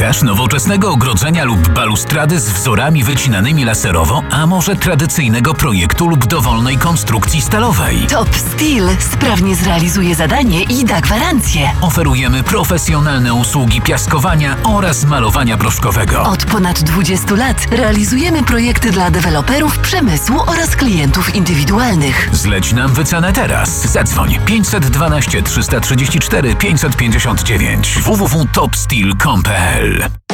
Szukasz nowoczesnego ogrodzenia lub balustrady z wzorami wycinanymi laserowo, a może tradycyjnego projektu lub dowolnej konstrukcji stalowej? Top Steel sprawnie zrealizuje zadanie i da gwarancję. Oferujemy profesjonalne usługi piaskowania oraz malowania proszkowego. Od ponad 20 lat realizujemy projekty dla deweloperów, przemysłu oraz klientów indywidualnych. Zleć nam wycenę teraz. Zadzwoń 512 334 559 www.topsteel.com.pl